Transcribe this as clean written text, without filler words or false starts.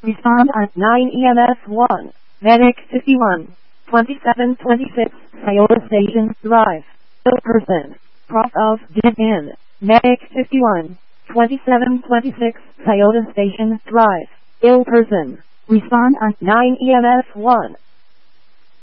Respond on 9 EMS 1. Medic 51. 2726 Toyota Station Drive. Ill person. Cross of Japan. Medic 51. 2726 Toyota Station Drive. Ill person. Respond on 9 EMS 1.